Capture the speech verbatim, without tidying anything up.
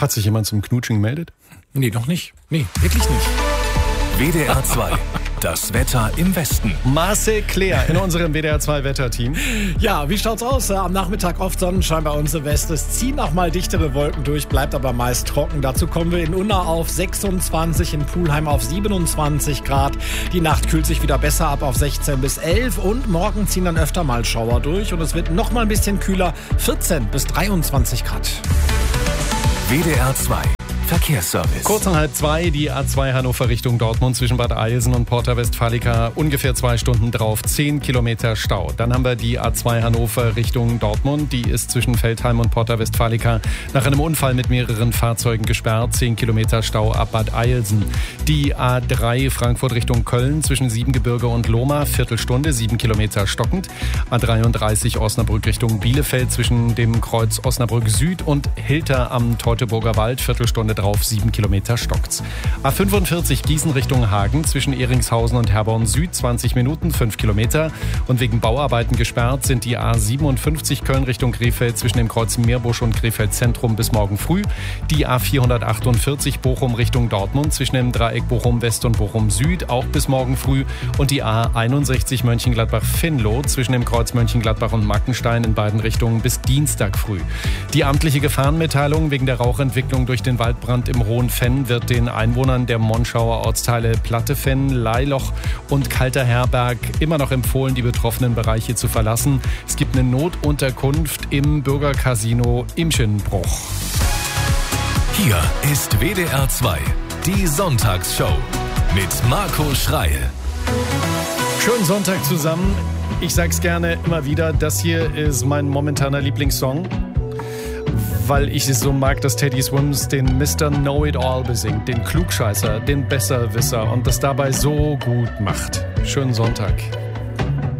Hat sich jemand zum Knutschen gemeldet? Nee, noch nicht. Nee, wirklich nicht. W D R zwei, das Wetter im Westen. Marcel Claire in unserem W D R zwei Wetterteam. Ja, wie schaut's aus? Am Nachmittag oft Sonnenschein bei uns im Westen. Es ziehen auch mal dichtere Wolken durch, bleibt aber meist trocken. Dazu kommen wir in Unna auf sechsundzwanzig, in Pulheim auf siebenundzwanzig Grad. Die Nacht kühlt sich wieder besser ab auf sechzehn bis elf und morgen ziehen dann öfter mal Schauer durch und es wird noch mal ein bisschen kühler, vierzehn bis dreiundzwanzig Grad. W D R zwei. Verkehrsservice. Kurz nach halb zwei, die A zwei Hannover Richtung Dortmund zwischen Bad Eilsen und Porta Westfalica. Ungefähr zwei Stunden drauf, zehn Kilometer Stau. Dann haben wir die A zwei Hannover Richtung Dortmund. Die ist zwischen Veltheim und Porta Westfalica nach einem Unfall mit mehreren Fahrzeugen gesperrt. zehn Kilometer Stau ab Bad Eilsen. Die A drei Frankfurt Richtung Köln zwischen Siebengebirge und Lohmar. Viertelstunde, sieben Kilometer stockend. A dreiunddreißig Osnabrück Richtung Bielefeld zwischen dem Kreuz Osnabrück Süd und Hilter am Teutoburger Wald. Viertelstunde drauf, sieben Kilometer stockt's. A fünfundvierzig Gießen Richtung Hagen zwischen Eringshausen und Herborn Süd, zwanzig Minuten, fünf Kilometer. Und wegen Bauarbeiten gesperrt sind die A siebenundfünfzig Köln Richtung Krefeld zwischen dem Kreuz Meerbusch und Krefeld Zentrum bis morgen früh. Die A vierhundertachtundvierzig Bochum Richtung Dortmund zwischen dem Dreieck Bochum West und Bochum Süd auch bis morgen früh. Und die A einundsechzig Mönchengladbach-Venlo zwischen dem Kreuz Mönchengladbach und Mackenstein in beiden Richtungen bis Dienstag früh. Die amtliche Gefahrenmitteilung wegen der Rauchentwicklung durch den Waldbrand im Hohen-Fenn wird den Einwohnern der Monschauer Ortsteile Plattefenn, Leiloch und Kalter Herberg immer noch empfohlen, die betroffenen Bereiche zu verlassen. Es gibt eine Notunterkunft im Bürgercasino Imschenbruch. Hier ist W D R zwei, die Sonntagsshow mit Marco Schreil. Schönen Sonntag zusammen. Ich sag's gerne immer wieder, das hier ist mein momentaner Lieblingssong, weil ich es so mag, dass Teddy Swims den Mister Know-It-All besingt, den Klugscheißer, den Besserwisser und das dabei so gut macht. Schönen Sonntag.